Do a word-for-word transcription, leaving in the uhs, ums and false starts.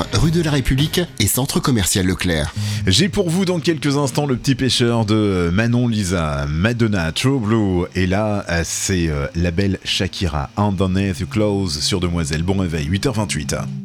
Leclerc, rue de la République et centre commercial Leclerc. J'ai pour vous dans quelques instants Le Petit Pêcheur de Manon Lisa, Madonna, True Blue, et là c'est la belle Shakira, Underneath Your Clothes sur Demoiselle. Bon réveil, huit heures vingt-huit.